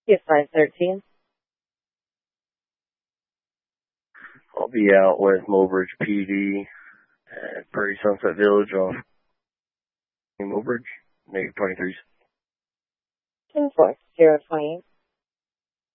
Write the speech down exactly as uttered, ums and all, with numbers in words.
Yes, five thirteen. I'll be out with Mobridge P D at Prairie Sunset Village on Mobridge, negative twenty-threes. ten four, zero twenty-eight.